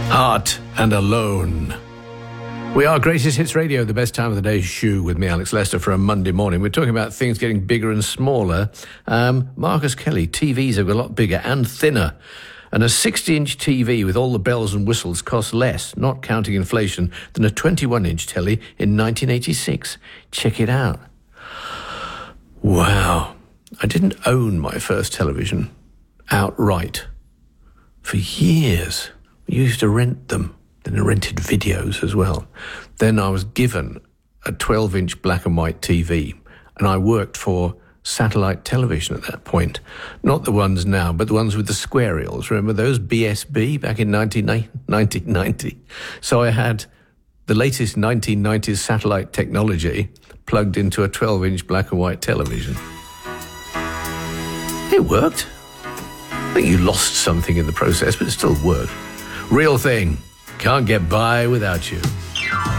Art and Alone. We are Greatest Hits Radio, the best time of the day shoe with me, Alex Lester, for a Monday morning. We're talking about things getting bigger and smaller. Marcus Kelly, TVs have got a lot bigger and thinner. And a 60-inch TV with all the bells and whistles costs less, not counting inflation, than a 21-inch telly in 1986. Check it out. Wow. I didn't own my first television outright. For years, we used to rent them. Then I rented videos as well. Then I was given a 12-inch black and white TV, and I worked for satellite television at that point. Not the ones now, but the ones with the square reels. Remember those? BSB back in 1990. So I had the latest 1990s satellite technology plugged into a 12-inch black and white television. It worked. I think you lost something in the process, but it still worked. Real thing. Can't get by without you.